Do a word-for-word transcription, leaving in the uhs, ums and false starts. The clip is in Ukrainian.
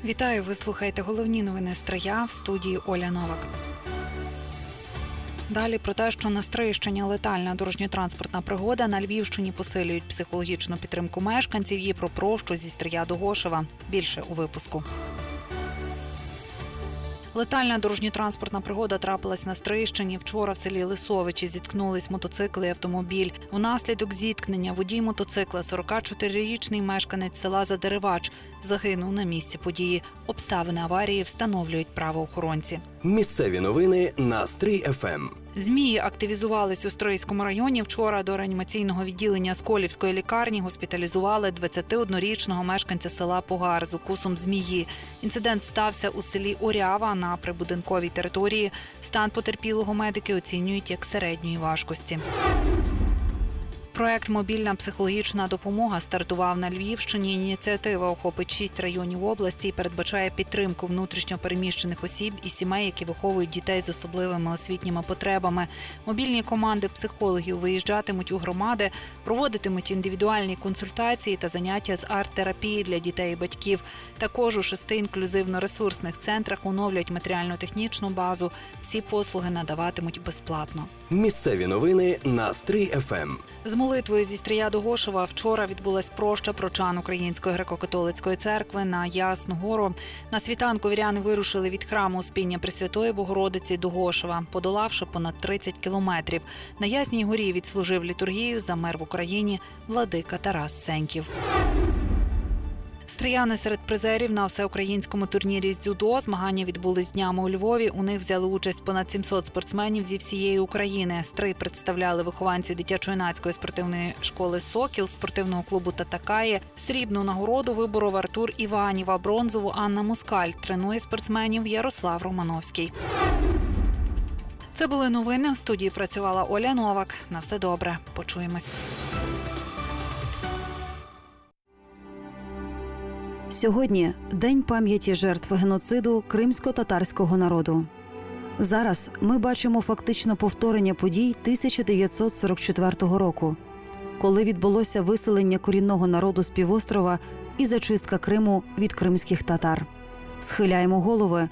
Вітаю, ви слухаєте головні новини Стрия, в студії Оля Новак. Далі про те, що на Стрийщині летальна дорожньо-транспортна пригода, на Львівщині посилюють психологічну підтримку мешканців і про прощу зі Стрия до Гошева. Більше у випуску. Летальна дорожньо-транспортна пригода трапилась на Стрийщині. Вчора в селі Лисовичі зіткнулись мотоцикл і автомобіль. Унаслідок зіткнення водій мотоцикла, сорокачотирирічний мешканець села Задеревач, загинув на місці події. Обставини аварії встановлюють правоохоронці. Місцеві новини на Стрий еф ем. Змії активізувались у Стрийському районі. Вчора до реанімаційного відділення Сколівської лікарні госпіталізували двадцятиоднорічного мешканця села Погар з укусом змії. Інцидент стався у селі Орява на прибудинковій території. Стан потерпілого медики оцінюють як середньої важкості. Проект «Мобільна психологічна допомога» стартував на Львівщині. Ініціатива охопить шість районів області і передбачає підтримку внутрішньо переміщених осіб і сімей, які виховують дітей з особливими освітніми потребами. Мобільні команди психологів виїжджатимуть у громади, проводитимуть індивідуальні консультації та заняття з арт-терапії для дітей і батьків. Також у шести інклюзивно-ресурсних центрах оновлюють матеріально-технічну базу. Всі послуги надаватимуть безплатно. Місцеві новини на Стрий еф ем. З молитвою зі Стрия до Гошева вчора відбулась проща прочан Української греко-католицької церкви на Ясну Гору. На світанку віряни вирушили від храму Успіння Пресвятої Богородиці до Гошева, подолавши понад тридцять кілометрів. На Ясній Горі відслужив літургію за мир в Україні владика Тарас Сеньків. Стрияни серед призерів на всеукраїнському турнірі з дзюдо. Змагання відбулись днями у Львові. У них взяли участь понад сімсот спортсменів зі всієї України. Стрий представляли вихованці дитячо-юнацької спортивної школи «Сокіл», спортивного клубу «Татакаї». Срібну нагороду виборов Артур Іванів, а бронзову – Анна Москаль. Тренує спортсменів Ярослав Романовський. Це були новини. В студії працювала Оля Новак. На все добре. Почуємось. Сьогодні – День пам'яті жертв геноциду кримсько-татарського народу. Зараз ми бачимо фактично повторення подій тисяча дев'ятсот сорок четвертого року, коли відбулося виселення корінного народу з півострова і зачистка Криму від кримських татар. Схиляємо голови